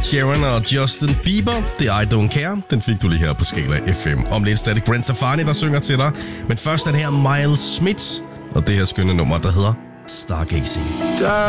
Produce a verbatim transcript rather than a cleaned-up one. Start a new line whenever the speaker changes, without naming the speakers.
Sheeran og Justin Bieber. Det er I Don't Care. Den fik du lige her på Skala F M. Om lidt stadig Gwen Stefani, der synger til dig. Men først er det her Miles Smith og det her skønne nummer, der hedder Stargazing.